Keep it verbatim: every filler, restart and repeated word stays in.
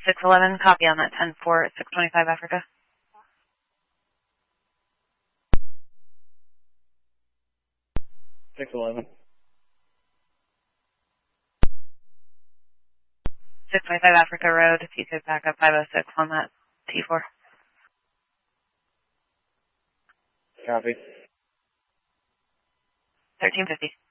six eleven, copy on that ten four, six twenty-five Africa. six eleven. six twenty-five Africa Road, if you could back up five oh six on that T four. Copy. thirteen fifty.